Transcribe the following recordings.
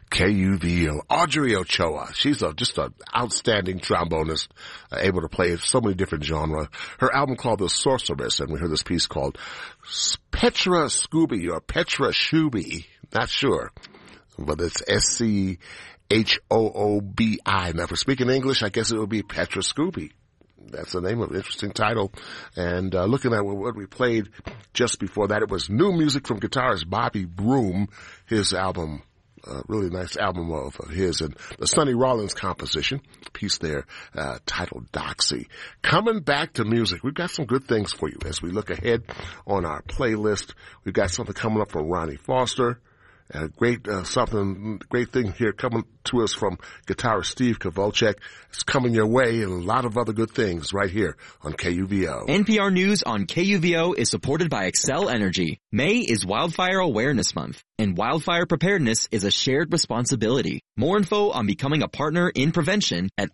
KUVO. Audrey Ochoa. She's just an outstanding trombonist, able to play so many different genres. Her album called The Sorceress, and we heard this piece called Petra Scooby or Petra Shooby. Not sure, but it's Schoobi. Now, for speaking English, I guess it would be Petra Scooby. That's the name of an interesting title. And looking at what we played just before that, it was new music from guitarist Bobby Broom, his album. Really nice album of his, and the Sonny Rollins composition piece there, titled Doxy. Coming back to music, we've got some good things for you as we look ahead on our playlist. We've got something coming up from Ronnie Foster. Great thing here coming to us from guitarist Steve Kovalchek. It's coming your way, and a lot of other good things right here on KUVO. NPR News on KUVO is supported by Excel Energy. May is Wildfire Awareness Month, and wildfire preparedness is a shared responsibility. More info on becoming a partner in prevention at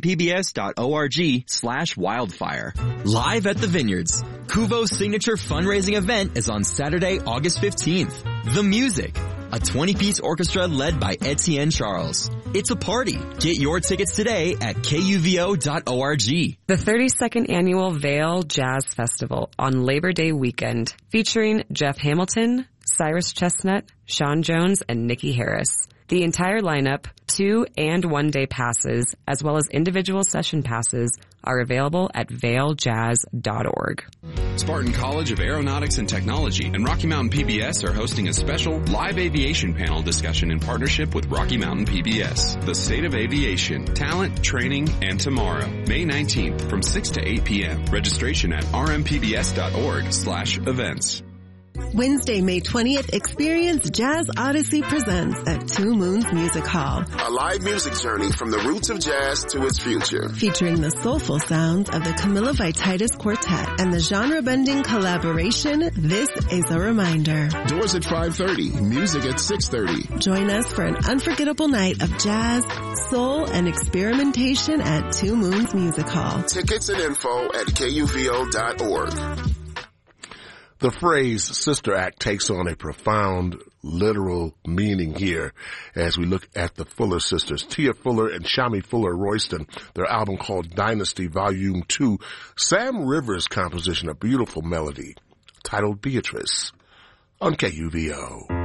rmpbs.org/wildfire. Live at the Vineyards. Kuvo's signature fundraising event is on Saturday, August 15th. The Music. A 20-piece orchestra led by Etienne Charles. It's a party. Get your tickets today at kuvo.org. The 32nd Annual Vail Jazz Festival on Labor Day weekend, featuring Jeff Hamilton, Cyrus Chestnut, Sean Jones, and Nikki Harris. The entire lineup, 2- and 1-day passes, as well as individual session passes, are available at vailjazz.org. Spartan College of Aeronautics and Technology and Rocky Mountain PBS are hosting a special live aviation panel discussion in partnership with Rocky Mountain PBS. The State of Aviation, Talent, Training, and Tomorrow. May 19th from 6 to 8 p.m. Registration at rmpbs.org/events. Wednesday, May 20th, experience Jazz Odyssey Presents at Two Moons Music Hall. A live music journey from the roots of jazz to its future. Featuring the soulful sounds of the Camilla Vititis Quartet and the genre-bending collaboration, This Is a Reminder. Doors at 5:30, music at 6:30. Join us for an unforgettable night of jazz, soul, and experimentation at Two Moons Music Hall. Tickets and info at kuvo.org. The phrase Sister Act takes on a profound literal meaning here as we look at the Fuller sisters, Tia Fuller and Shami Fuller Royston, their album called Dynasty Volume 2. Sam Rivers' composition, a beautiful melody titled Beatrice on KUVO.